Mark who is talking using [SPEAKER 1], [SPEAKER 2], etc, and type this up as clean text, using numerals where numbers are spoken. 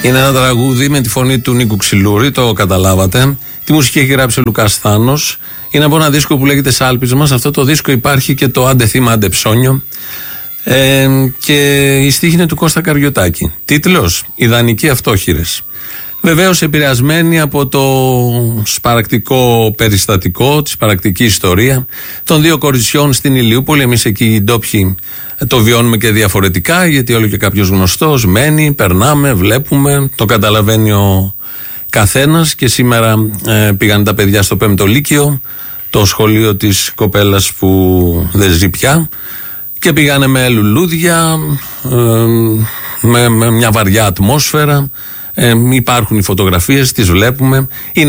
[SPEAKER 1] Είναι ένα τραγούδι με τη φωνή του Νίκου Ξυλούρη, το καταλάβατε. Τη μουσική έχει γράψει ο Λουκάς Θάνος. Είναι από ένα δίσκο που λέγεται Σάλπισμα. Σε αυτό το δίσκο υπάρχει και το Άντε θύμα, άντε ψώνιο. Και η στίχη είναι του Κώστα Καριωτάκη. Τίτλος: Ιδανικοί αυτόχειρες. Βεβαίως επηρεασμένη από το σπαρακτικό περιστατικό, τη σπαρακτική ιστορία των δύο κοριτσιών στην Ηλιούπολη. Εμείς εκεί οι ντόπιοι το βιώνουμε και διαφορετικά, γιατί όλο και κάποιος γνωστός μένει, περνάμε, βλέπουμε, το καταλαβαίνει ο καθένας. Και σήμερα πήγαν τα παιδιά στο 5ο Λύκειο, το σχολείο της κοπέλας που δεν ζει πια, και πήγανε με λουλούδια, με μια βαριά ατμόσφαιρα. Υπάρχουν οι φωτογραφίες, τις βλέπουμε.